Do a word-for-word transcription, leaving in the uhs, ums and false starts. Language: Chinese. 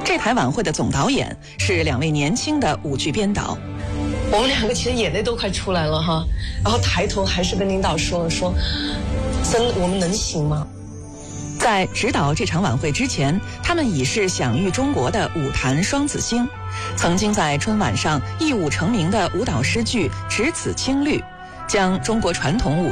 这台晚会的总导演是两位年轻的舞剧编导。 我们两个其实眼泪都快出来了哈，然后抬头还是跟领导说了说，真我们能行吗？ 在指导这场晚会之前，他们已是享誉中国的舞坛双子星，曾经在春晚上一舞成名的舞蹈诗句《只此青绿》，将中国传统舞